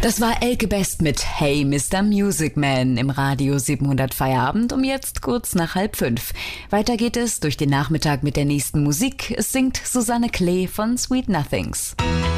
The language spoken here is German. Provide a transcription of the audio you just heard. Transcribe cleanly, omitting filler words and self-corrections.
Das war Elke Best mit Hey Mr. Music Man im Radio 700 Feierabend um jetzt kurz nach 4:30. Weiter geht es durch den Nachmittag mit der nächsten Musik. Es singt Susanne Klee von Sweet Nothings.